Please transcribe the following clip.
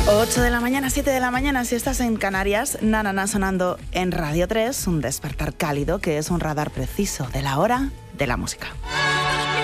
8 de la mañana, 7 de la mañana, si estás en Canarias, Nanana sonando en Radio 3, un despertar cálido que es un radar preciso de la hora de la música.